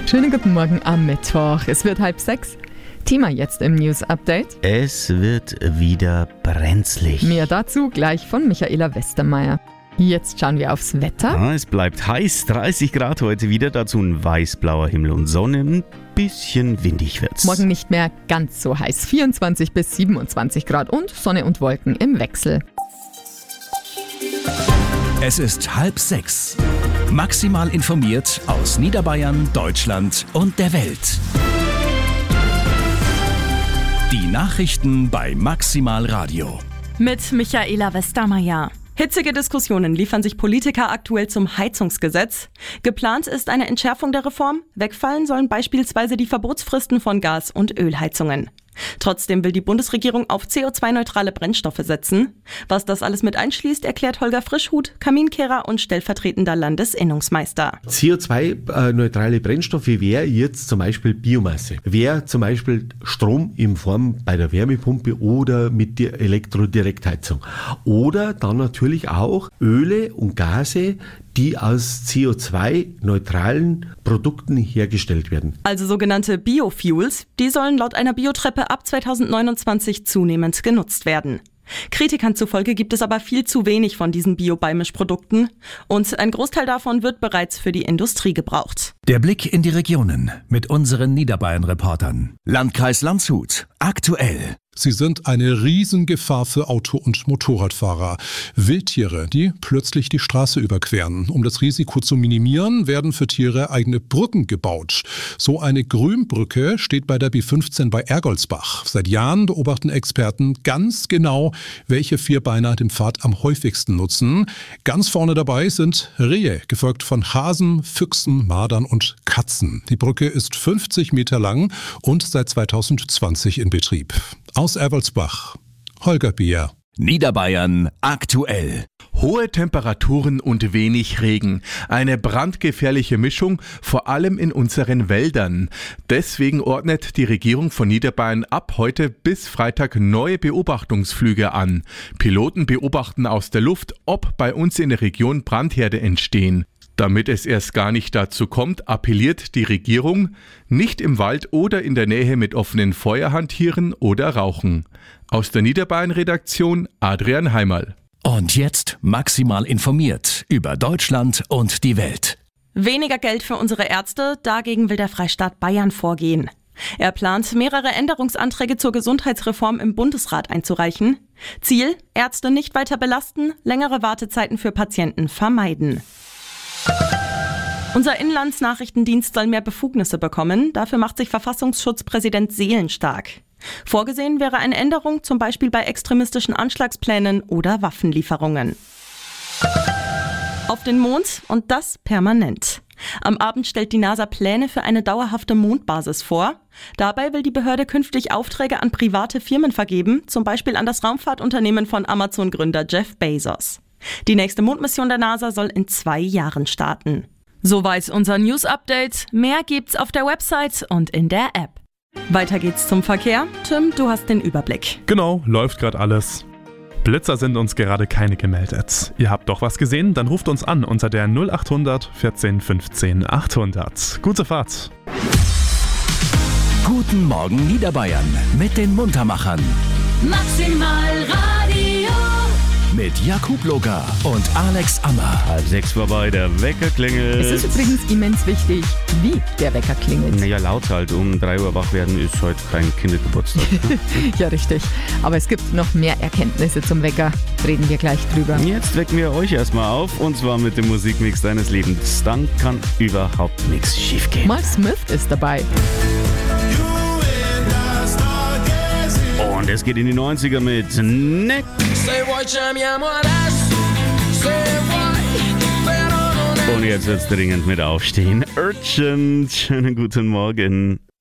Schönen guten Morgen am Mittwoch. Es wird 5:30. Thema jetzt im News Update. Es wird wieder brenzlig. Mehr dazu gleich von Michaela Westermeier. Jetzt schauen wir aufs Wetter. Es bleibt heiß, 30 Grad heute wieder, dazu ein weiß-blauer Himmel und Sonne, ein bisschen windig wird's. Morgen nicht mehr ganz so heiß, 24 bis 27 Grad und Sonne und Wolken im Wechsel. Es ist 5:30. Maximal informiert aus Niederbayern, Deutschland und der Welt. Die Nachrichten bei Maximal Radio. Mit Michaela Westermeier. Hitzige Diskussionen liefern sich Politiker aktuell zum Heizungsgesetz. Geplant ist eine Entschärfung der Reform. Wegfallen sollen beispielsweise die Verbotsfristen von Gas- und Ölheizungen. Trotzdem will die Bundesregierung auf CO2-neutrale Brennstoffe setzen. Was das alles mit einschließt, erklärt Holger Frischhuth, Kaminkehrer und stellvertretender Landesinnungsmeister. CO2-neutrale Brennstoffe wäre jetzt zum Beispiel Biomasse, wäre zum Beispiel Strom in Form bei der Wärmepumpe oder mit der Elektrodirektheizung. Oder dann natürlich auch Öle und Gase, die aus CO2-neutralen Produkten hergestellt werden. Also sogenannte Biofuels, die sollen laut einer Biotreppe ab 2029 zunehmend genutzt werden. Kritikern zufolge gibt es aber viel zu wenig von diesen Bio-Beimischprodukten und ein Großteil davon wird bereits für die Industrie gebraucht. Der Blick in die Regionen mit unseren Niederbayern-Reportern. Landkreis Landshut. Aktuell. Sie sind eine Riesengefahr für Auto- und Motorradfahrer. Wildtiere, die plötzlich die Straße überqueren. Um das Risiko zu minimieren, werden für Tiere eigene Brücken gebaut. So eine Grünbrücke steht bei der B15 bei Ergoldsbach. Seit Jahren beobachten Experten ganz genau, welche Vierbeiner den Pfad am häufigsten nutzen. Ganz vorne dabei sind Rehe, gefolgt von Hasen, Füchsen, Mardern und Katzen. Die Brücke ist 50 Meter lang und seit 2020 in Betrieb. Aus Ergoldsbach, Holger Bier. Niederbayern aktuell. Hohe Temperaturen und wenig Regen. Eine brandgefährliche Mischung, vor allem in unseren Wäldern. Deswegen ordnet die Regierung von Niederbayern ab heute bis Freitag neue Beobachtungsflüge an. Piloten beobachten aus der Luft, ob bei uns in der Region Brandherde entstehen. Damit es erst gar nicht dazu kommt, appelliert die Regierung, nicht im Wald oder in der Nähe mit offenen Feuer hantieren oder rauchen. Aus der Niederbayern-Redaktion Adrian Heimerl. Und jetzt maximal informiert über Deutschland und die Welt. Weniger Geld für unsere Ärzte, dagegen will der Freistaat Bayern vorgehen. Er plant, mehrere Änderungsanträge zur Gesundheitsreform im Bundesrat einzureichen. Ziel: Ärzte nicht weiter belasten, längere Wartezeiten für Patienten vermeiden. Unser Inlandsnachrichtendienst soll mehr Befugnisse bekommen. Dafür macht sich Verfassungsschutzpräsident Seelen stark. Vorgesehen wäre eine Änderung, zum Beispiel bei extremistischen Anschlagsplänen oder Waffenlieferungen. Auf den Mond und das permanent. Am Abend stellt die NASA Pläne für eine dauerhafte Mondbasis vor. Dabei will die Behörde künftig Aufträge an private Firmen vergeben, zum Beispiel an das Raumfahrtunternehmen von Amazon-Gründer Jeff Bezos. Die nächste Mondmission der NASA soll in 2 Jahren starten. Soweit unser News-Update. Mehr gibt's auf der Website und in der App. Weiter geht's zum Verkehr. Tim, du hast den Überblick. Genau, läuft gerade alles. Blitzer sind uns gerade keine gemeldet. Ihr habt doch was gesehen? Dann ruft uns an unter der 0800 14 15 800. Gute Fahrt. Guten Morgen Niederbayern mit den Muntermachern. Maximal Radio. Mit Jakub Loga und Alex Ammer. 5:30 vorbei, der Wecker klingelt. Es ist übrigens immens wichtig, wie der Wecker klingelt. Naja, laut halt, um 3 Uhr wach werden ist heute kein Kindergeburtstag. Ja, richtig. Aber es gibt noch mehr Erkenntnisse zum Wecker. Reden wir gleich drüber. Jetzt wecken wir euch erstmal auf und zwar mit dem Musikmix deines Lebens. Dann kann überhaupt nichts schief gehen. Mark Smith ist dabei. Und es geht in die 90er mit Nick. Und jetzt wird's dringend mit Aufstehen. Urgent. Schönen guten Morgen.